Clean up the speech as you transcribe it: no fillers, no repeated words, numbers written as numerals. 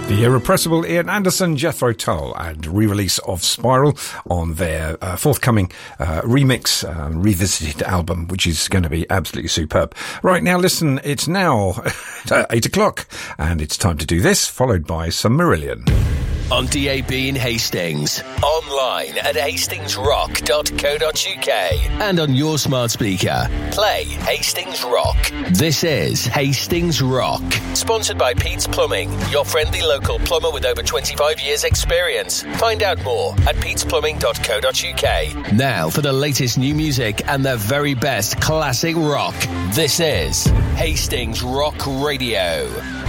The irrepressible Ian Anderson, Jethro Tull, and re-release of Spiral on their forthcoming remix, revisited album, which is going to be absolutely superb. Right now, listen, it's now 8 o'clock, and it's time to do this, followed by some Marillion. On DAB in Hastings, online at hastingsrock.co.uk, and on your smart speaker. Play Hastings Rock. This is Hastings Rock. Sponsored by Pete's Plumbing, your friendly local plumber with over 25 years experience. Find out more at petesplumbing.co.uk. Now for the latest new music and the very best classic rock. This is Hastings Rock Radio.